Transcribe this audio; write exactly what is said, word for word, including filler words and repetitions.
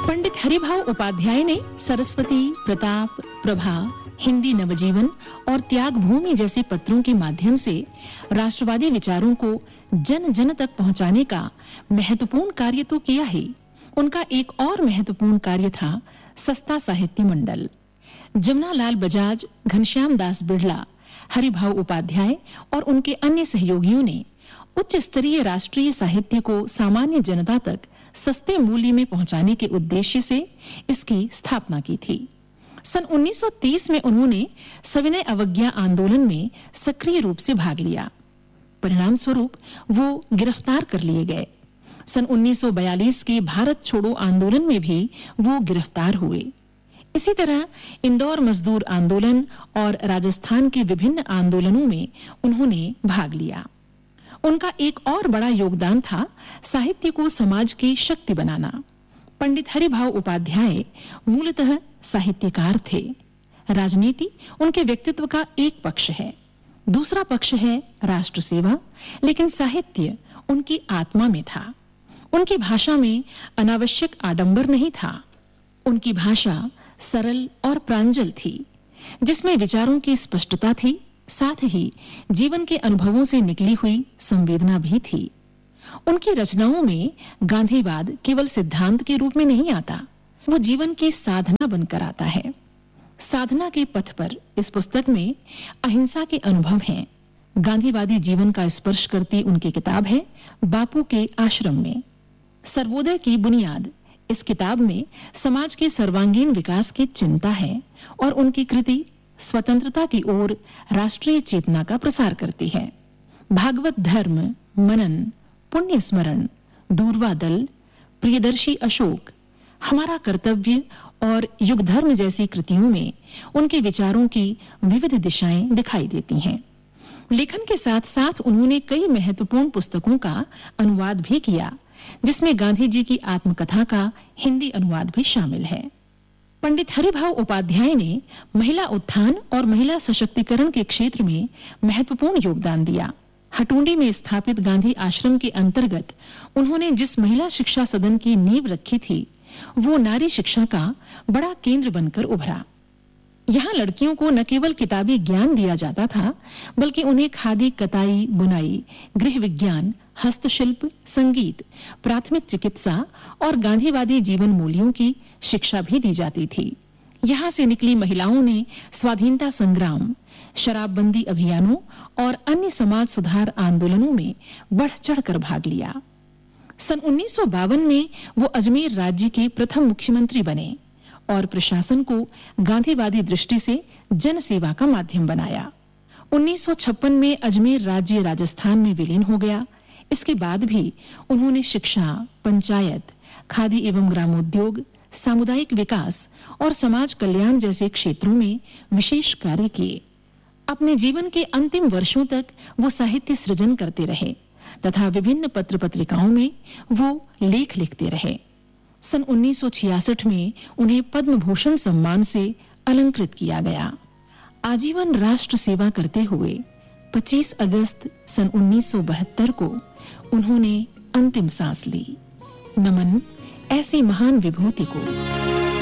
पंडित हरिभाव उपाध्याय ने सरस्वती, प्रताप, प्रभा, हिंदी नवजीवन और त्याग भूमि जैसे पत्रों के माध्यम से राष्ट्रवादी विचारों को जन जन तक पहुंचाने का महत्वपूर्ण कार्य तो किया ही, उनका एक और महत्वपूर्ण कार्य था सस्ता साहित्य मंडल। जमुनालाल बजाज, घनश्याम दास बिड़ला, हरिभाव उपाध्याय और उनके अन्य सहयोगियों ने उच्च स्तरीय राष्ट्रीय साहित्य को सामान्य जनता तक सस्ते मूल्य में पहुंचाने के उद्देश्य से इसकी स्थापना की थी। सन उन्नीस सौ तीस में उन्होंने सविनय अवज्ञा आंदोलन में सक्रिय रूप से भाग लिया। परिणाम स्वरूप वो गिरफ्तार कर लिए गए। सन उन्नीस सौ बयालीस के भारत छोड़ो आंदोलन में भी वो गिरफ्तार हुए। इसी तरह इंदौर मजदूर आंदोलन और राजस्थान के विभिन्न आंदोलनों में उन्होंने भाग लिया। उनका एक और बड़ा योगदान था साहित्य को समाज की शक्ति बनाना। पंडित हरिभाव उपाध्याय मूलतः साहित्यकार थे। राजनीति उनके व्यक्तित्व का एक पक्ष है, दूसरा पक्ष है राष्ट्र सेवा, लेकिन साहित्य उनकी आत्मा में था। उनकी भाषा में अनावश्यक आडंबर नहीं था। उनकी भाषा सरल और प्रांजल थी, जिसमें विचारों की स्पष्टता थी, साथ ही जीवन के अनुभवों से निकली हुई संवेदना भी थी। उनकी रचनाओं में गांधीवाद केवल सिद्धांत के रूप में नहीं आता, वो जीवन की साधना बनकर आता है। साधना के पथ पर इस पुस्तक में अहिंसा के अनुभव हैं। गांधीवादी जीवन का स्पर्श करती उनकी किताब है बापू के आश्रम में। सर्वोदय की बुनियाद इस किताब में समाज के सर्वांगीण विकास की चिंता है और उनकी कृति स्वतंत्रता की ओर राष्ट्रीय चेतना का प्रसार करती है। भागवत धर्म, मनन, पुण्य स्मरण, दूरवा दल, प्रियदर्शी अशोक, हमारा कर्तव्य और युग धर्म जैसी कृतियों में उनके विचारों की विविध दिशाएं दिखाई देती हैं। लेखन के साथ साथ उन्होंने कई महत्वपूर्ण पुस्तकों का अनुवाद भी किया, जिसमें गांधी जी की आत्मकथा का हिंदी अनुवाद भी शामिल है। पंडित हरिभाव उपाध्याय ने महिला उत्थान और महिला सशक्तिकरण के क्षेत्र में महत्वपूर्ण योगदान दिया। हटुंडी में स्थापित गांधी आश्रम के अंतर्गत उन्होंने जिस महिला शिक्षा सदन की नींव रखी थी, वो नारी शिक्षा का बड़ा केंद्र बनकर उभरा। यहाँ लड़कियों को न केवल किताबी ज्ञान दिया जाता था, बल्कि उन्हें खादी, कताई, बुनाई, गृह विज्ञान, हस्तशिल्प, संगीत, प्राथमिक चिकित्सा और गांधीवादी जीवन मूल्यों की शिक्षा भी दी जाती थी। यहाँ से निकली महिलाओं ने स्वाधीनता संग्राम, शराबबंदी अभियानों और अन्य समाज सुधार आंदोलनों में बढ़ चढ़कर भाग लिया। सन उन्नीस सौ बावन में वो अजमेर राज्य के प्रथम मुख्यमंत्री बने और प्रशासन को गांधीवादी दृष्टि से जन सेवा का माध्यम बनाया। उन्नीस सौ छप्पन में अजमेर राज्य राजस्थान में विलीन हो गया। इसके बाद भी उन्होंने शिक्षा, पंचायत, खादी एवं ग्रामोद्योग, सामुदायिक विकास और समाज कल्याण जैसे क्षेत्रों में विशेष कार्य किए। अपने जीवन के अंतिम वर्षों तक वो साहित्य सृजन करते रहे तथा विभिन्न पत्र पत्रिकाओं में वो लेख लिखते रहे। सन उन्नीस सौ छियासठ में उन्हें पद्म भूषण सम्मान से अलंकृत किया गया। आजीवन राष्ट्र सेवा करते हुए पच्चीस अगस्त सन उन्नीस सौ बहत्तर को उन्होंने अंतिम सांस ली। नमन ऐसी महान विभूति को।